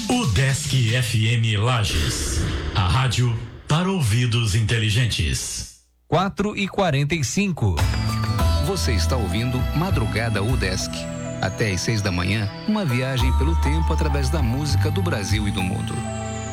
UDESC FM Lages, a rádio para ouvidos inteligentes. 4h45. Você está ouvindo Madrugada UDESC. Até às 6 da manhã, uma viagem pelo tempo através da música do Brasil e do mundo.